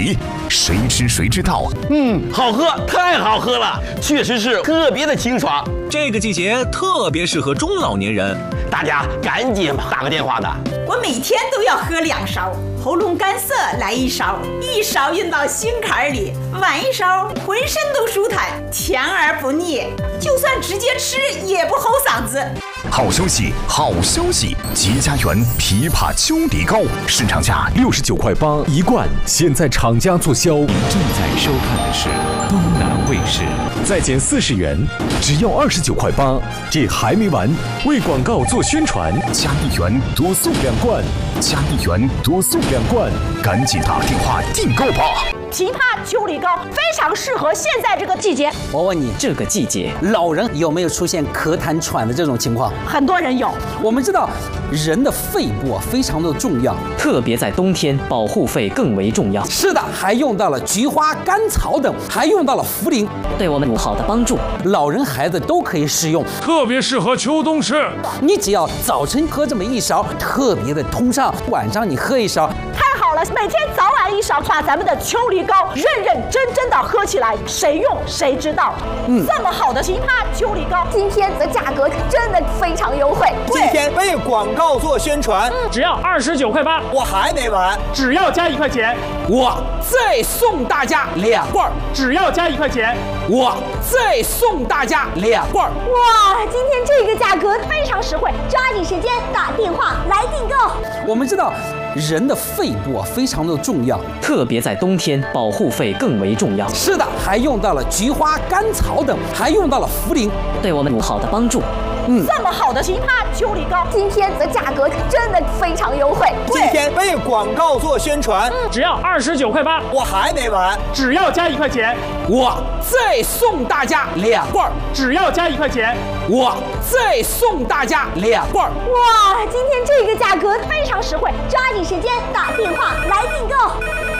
梨，谁吃谁知道。 好喝，太好喝了，确实是特别的清爽。 这个季节特别适合中老年人， 大家赶紧打个电话的。 我每天都要喝2勺，喉咙干涩来1勺，1勺运到心坎里，晚1勺浑身都舒坦，甜而不腻，就算直接吃也不齁嗓子。 好消息，好消息！吉家园枇杷秋梨膏市场价69.8块1罐，现在厂家促销。 您正在收看的是东南卫视， 再减40元，只要29.8块。这还没完，为广告做宣传，加1元多送2罐，加1元多送2罐，赶紧打电话订购吧！ 枇杷秋梨膏非常适合现在这个季节。 我问你，这个季节老人有没有出现咳痰喘的这种情况？ 很多人有。 我们知道人的肺部非常的重要， 特别在冬天，保护肺更为重要。 是的，还用到了菊花、甘草等，还用到了茯苓， 对我们有好的帮助。 老人孩子都可以使用， 特别适合秋冬吃。 你只要早晨喝这么1勺，特别的通畅；晚上你喝1勺， 太好了！每天早晚1勺，把咱们的秋梨膏认真的喝起来，谁用谁知道。这么好的枇杷秋梨膏， 今天的价格真的非常优惠。 今天为广告做宣传， 只要29.8块。 我还没完， 只要加1块钱， 我再送大家2罐； 只要加1块钱， 我再送大家2罐。 哇，今天这个价格非常实惠，抓紧时间打电话来订购。 我们知道人的肺部非常的重要， 特别在冬天，保护肺更为重要。 是的，还用到了菊花、甘草等，还用到了茯苓， 对我们有好的帮助。 这么好的枇杷秋梨膏， 今天的价格真的非常优惠。 今天为广告做宣传， 只要29.8块。 我还没完， 只要加1块钱， 我再送大家2罐； 只要加1块钱， 我再送大家2罐。 哇，今天这个价格非常实惠，抓紧时间打电话来订购。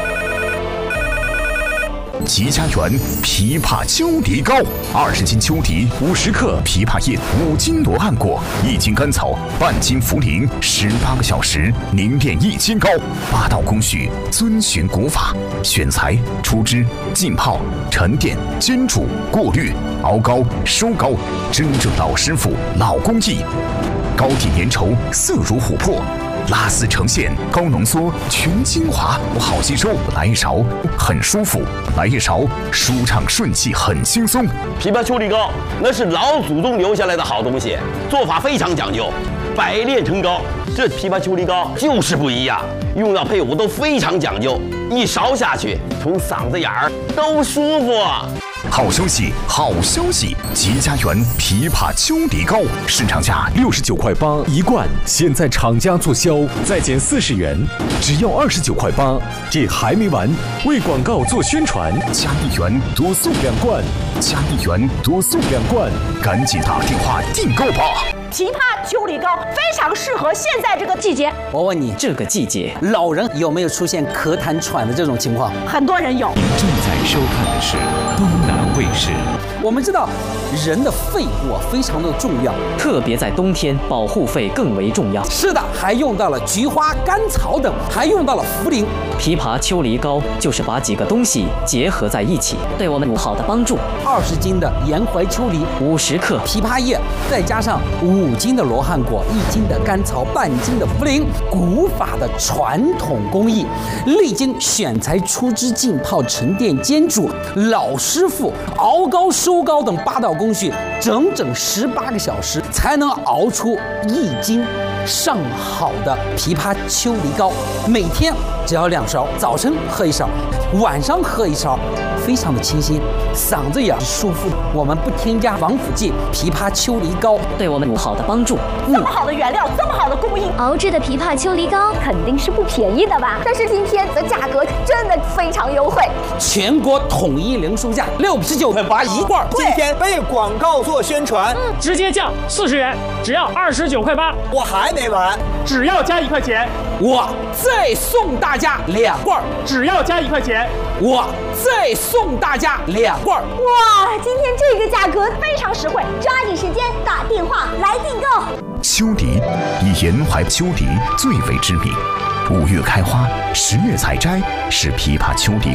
吉家园枇杷秋梨膏，20斤秋梨，50克枇杷叶，5斤罗汉果，1斤甘草，半斤茯苓，18个小时凝练1斤膏，8道工序遵循古法，选材、出汁、浸泡、沉淀、煎煮、过滤、熬膏、收膏，真正老师傅、老工艺，膏体粘稠，色如琥珀。拉丝呈现，高浓缩，全精华，好吸收。来1勺，很舒服；来1勺，舒畅顺气，很轻松。 枇杷秋梨膏那是老祖宗留下来的好东西，做法非常讲究，百炼成膏。这枇杷秋梨膏就是不一样，用料配伍都非常讲究，1勺下去，从嗓子眼儿都舒服。 好消息，好消息！吉家园枇杷秋梨膏市场价69.8块1罐，现在厂家促销，再减40元，只要29.8块。这还没完，为广告做宣传，加1元多送2罐，加1元多送2罐，赶紧打电话订购吧！ 枇杷秋梨膏非常适合现在这个季节。 我问你， 这个季节老人有没有出现咳痰喘的这种情况？ 很多人有。 您正在收看的是东南卫视。 我们知道人的肺部非常的重要， 特别在冬天，保护肺更为重要。 是的，还用到了菊花、甘草等，还用到了茯苓。 枇杷秋梨膏就是把几个东西结合在一起，对我们有好的帮助。 20斤的沿淮秋梨 ，50克枇杷叶，再加上5斤的罗汉果，1斤的甘草，半斤的茯苓，古法的传统工艺，历经选材、出汁、浸泡、沉淀、煎煮，老师傅熬膏、收膏等8道工序，整整18个小时才能熬出1斤上好的枇杷秋梨膏。每天只要2勺，早晨喝1勺，晚上喝1勺，非常的清新，嗓子也舒服。我们不添加防腐剂，枇杷秋梨膏对我们有好的帮助。 这么好的原料，这么好的工艺， 熬制的枇杷秋梨膏肯定是不便宜的吧？但是今天的价格真的非常优惠， 全国统一零售价69.8块1罐。 今天为广告做宣传， 直接降40元，只要29.8块。 我还没完， 只要加1块钱， 我再送大家2罐； 只要加1块钱， 我再送大家2罐。 哇，今天这个价格非常实惠，抓紧时间打电话来订购。 秋梨以沿淮秋梨最为知名，5月开花，10月采摘，是枇杷秋梨